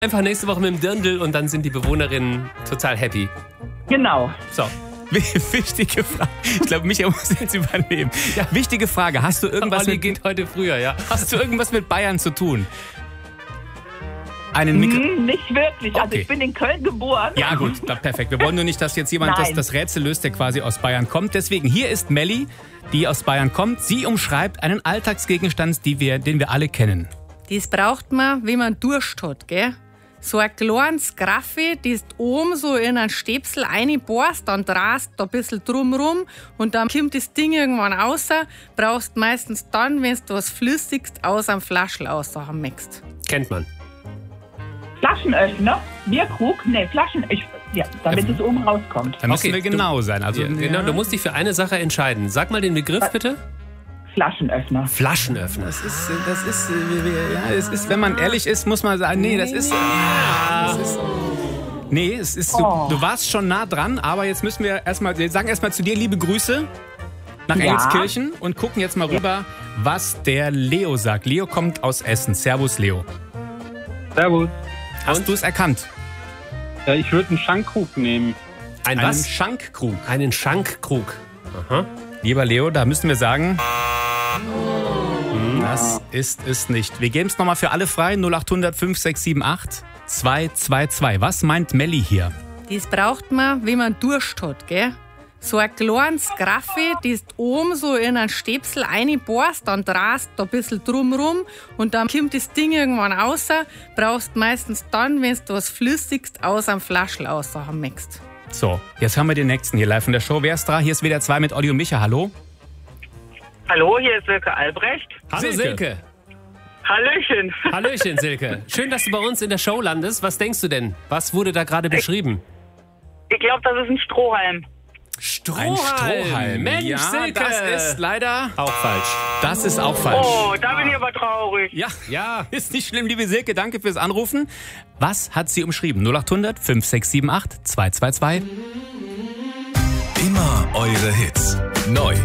Einfach nächste Woche mit dem Dirndl und dann sind die Bewohnerinnen total happy. Genau. So. Wichtige Frage. Ich glaube, Micha muss jetzt übernehmen. Ja, wichtige Frage. Hast du irgendwas Olli geht heute früher, ja. Hast du irgendwas mit Bayern zu tun? Nicht wirklich. Also Okay. ich bin in Köln geboren. Ja gut, perfekt. Wir wollen nur nicht, dass jetzt jemand das Rätsel löst, der quasi aus Bayern kommt. Deswegen, hier ist Melli, die aus Bayern kommt. Sie umschreibt einen Alltagsgegenstand, den wir alle kennen. Das braucht man, wenn man Durst hat, gell? So ein kleines Graffi, das du oben so in einen Stäbsel reinbohrst, dann drehst du ein bisschen drumrum und dann kommt das Ding irgendwann raus. Brauchst meistens dann, wenn du was Flüssiges aus einem Flaschel aussachen möchtest. Kennt man. Flaschenöffner, Bierkrug, damit es oben rauskommt. Da müssen Okay, wir genau sein. Also, Genau, du musst dich für eine Sache entscheiden. Sag mal den Begriff bitte. Flaschenöffner. Flaschenöffner. Das ist, wenn man ehrlich ist, muss man sagen, nee, es ist, du warst schon nah dran, aber jetzt müssen wir sagen erstmal zu dir liebe Grüße nach Engelskirchen und gucken jetzt mal rüber, was der Leo sagt. Leo kommt aus Essen. Servus, Leo. Servus. Hast du es erkannt? Ja, ich würde einen Schankkrug nehmen. Einen Schankkrug. Einen Schankkrug. Aha. Lieber Leo, da müssen wir sagen, das ist es nicht. Wir geben es nochmal für alle frei. 0800 5678 222. Was meint Melli hier? Das braucht man, wenn man Durst hat, gell? So ein kleines Graffi, das du oben so in einen Stäbsel reinbohrst, dann drehst du ein bisschen drumrum und dann kommt das Ding irgendwann raus. Brauchst meistens dann, wenn du was Flüssiges aus einem Flaschel aussachen möchtest. So, jetzt haben wir den nächsten hier live in der Show. Wer ist da? Hier ist WDR 2 mit Olli und Micha. Hallo? Hallo, hier ist Silke Albrecht. Hallo Silke. Hallöchen. Hallöchen, Silke. Schön, dass du bei uns in der Show landest. Was denkst du denn? Was wurde da gerade beschrieben? Ich glaube, das ist ein Strohhalm. Strohhalm. Ein Strohhalm. Mensch, ja, Silke. das ist leider Auch falsch. Das ist auch falsch. Oh, da bin ich aber traurig. Ja, ist nicht schlimm, liebe Silke. Danke fürs Anrufen. Was hat sie umschrieben? 0800 5678 222. Immer eure Hits. Neu